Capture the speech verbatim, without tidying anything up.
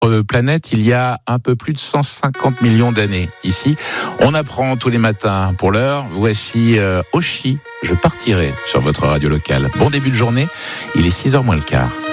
planète il y a un peu plus de cent cinquante millions d'années. Ici, on apprend tous les matins. Pour l'heure, voici euh, Oshi, je partirai sur votre radio locale. Bon début de journée, il est six heures moins le quart.